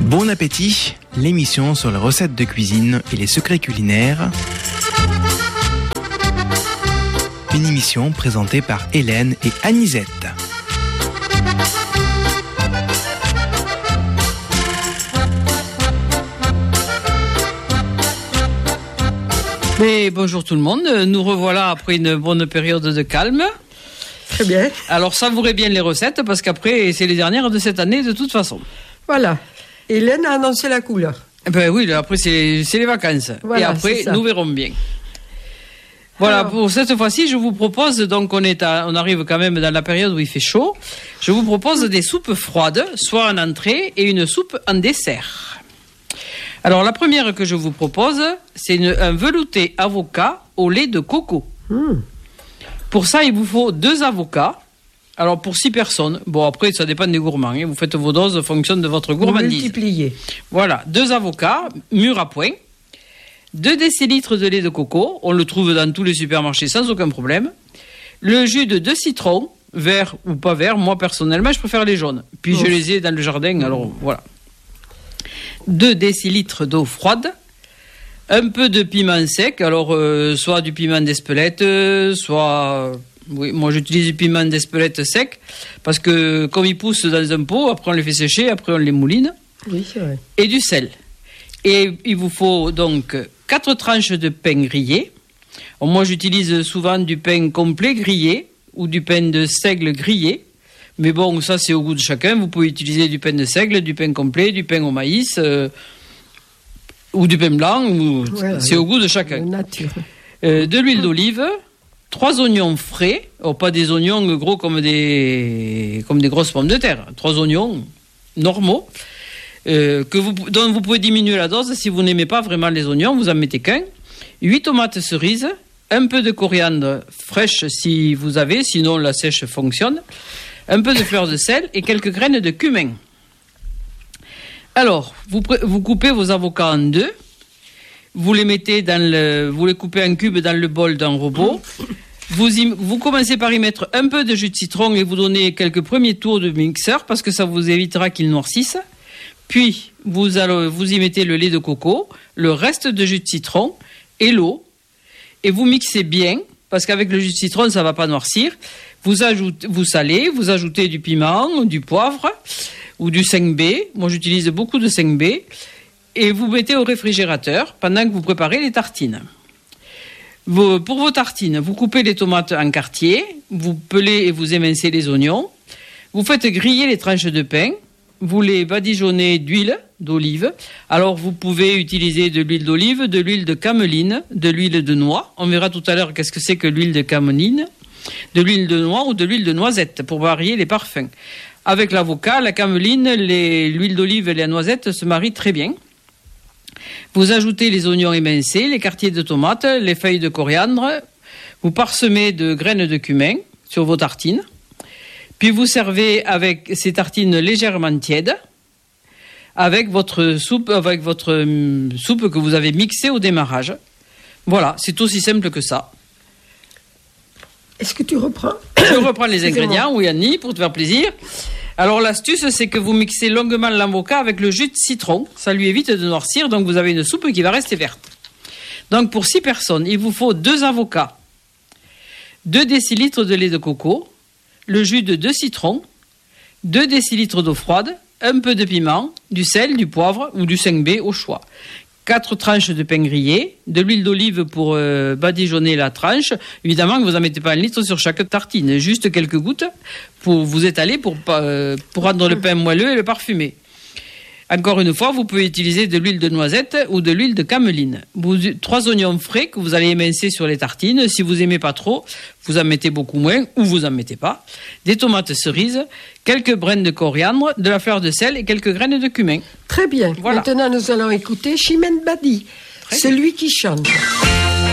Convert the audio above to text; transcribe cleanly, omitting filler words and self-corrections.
Bon appétit, l'émission sur les recettes de cuisine et les secrets culinaires. Une émission présentée par Hélène et Anisette. Mais bonjour tout le monde, nous revoilà après une bonne période de calme. Très bien. Alors savourez bien les recettes parce qu'après c'est les dernières de cette année de toute façon. Voilà. Hélène a annoncé la couleur. Ben oui, après c'est les vacances. Voilà, et après nous verrons bien. Voilà, alors, pour cette fois-ci, je vous propose, donc on arrive quand même dans la période où il fait chaud, je vous propose des soupes froides, soit en entrée et une soupe en dessert. Alors la première que je vous propose, c'est un velouté avocat au lait de coco. Pour ça, il vous faut 2 avocats. Alors pour 6 personnes, bon après ça dépend des gourmands, hein. Vous faites vos doses en fonction de votre gourmandise. Multiplier. Voilà, 2 avocats, mûrs à point, 2 décilitres de lait de coco, on le trouve dans tous les supermarchés sans aucun problème, le jus de 2 citrons, verts ou pas verts, moi personnellement je préfère les jaunes, puis je les ai dans le jardin, alors voilà. 2 décilitres d'eau froide, un peu de piment sec, alors soit du piment d'Espelette, soit... Oui, moi j'utilise du piment d'Espelette sec, parce que comme il pousse dans un pot, après on les fait sécher, après on les mouline. Oui, c'est vrai. Et du sel. Et il vous faut donc 4 tranches de pain grillé. Alors, moi j'utilise souvent du pain complet grillé, ou du pain de seigle grillé. Mais bon, ça c'est au goût de chacun. Vous pouvez utiliser du pain de seigle, du pain complet, du pain au maïs, ou du pain blanc. Voilà, c'est au goût de chacun. Nature. De l'huile d'olive, 3 oignons frais, pas des oignons gros comme des grosses pommes de terre. 3 oignons normaux, dont vous pouvez diminuer la dose si vous n'aimez pas vraiment les oignons, vous en mettez qu'un. 8 tomates cerises, un peu de coriandre fraîche si vous avez, sinon la sèche fonctionne. Un peu de fleur de sel et quelques graines de cumin. Alors, vous coupez vos avocats en 2. Vous les mettez vous les coupez en cubes dans le bol d'un robot. Vous commencez par y mettre un peu de jus de citron et vous donnez quelques premiers tours de mixeur parce que ça vous évitera qu'il noircisse. Puis, vous y mettez le lait de coco, le reste de jus de citron et l'eau. Et vous mixez bien parce qu'avec le jus de citron, ça ne va pas noircir. Vous salez, vous ajoutez du piment, du poivre ou du 5B. Moi, j'utilise beaucoup de 5B. Et vous mettez au réfrigérateur pendant que vous préparez les tartines. Pour vos tartines, vous coupez les tomates en quartiers, vous pelez et vous émincez les oignons. Vous faites griller les tranches de pain. Vous les badigeonnez d'olive. Alors, vous pouvez utiliser de l'huile d'olive, de l'huile de cameline, de l'huile de noix. On verra tout à l'heure qu'est-ce que c'est que l'huile de cameline. De l'huile de noix ou de l'huile de noisette pour varier les parfums. Avec l'avocat, la cameline, l'huile d'olive et la noisette se marient très bien. Vous ajoutez les oignons émincés, les quartiers de tomates, les feuilles de coriandre. Vous parsemez de graines de cumin sur vos tartines. Puis vous servez avec ces tartines légèrement tièdes avec votre soupe que vous avez mixée au démarrage. Voilà, c'est aussi simple que ça. Est-ce que tu reprends ? Je reprends les ingrédients, oui Annie, pour te faire plaisir. Alors l'astuce, c'est que vous mixez longuement l'avocat avec le jus de citron. Ça lui évite de noircir, donc vous avez une soupe qui va rester verte. Donc pour 6 personnes, il vous faut 2 avocats, 2 décilitres de lait de coco, le jus de 2 citrons, 2 décilitres d'eau froide, un peu de piment, du sel, du poivre ou du 5B au choix. 4 tranches de pain grillé, de l'huile d'olive pour badigeonner la tranche. Évidemment que vous n'en mettez pas 1 litre sur chaque tartine, juste quelques gouttes pour vous étaler, pour rendre le pain moelleux et le parfumer. Encore une fois, vous pouvez utiliser de l'huile de noisette ou de l'huile de cameline. 3 oignons frais que vous allez émincer sur les tartines. Si vous n'aimez pas trop, vous en mettez beaucoup moins ou vous n'en mettez pas. Des tomates cerises, quelques brins de coriandre, de la fleur de sel et quelques graines de cumin. Très bien. Voilà. Maintenant, nous allons écouter Chimène Badi, celui qui chante.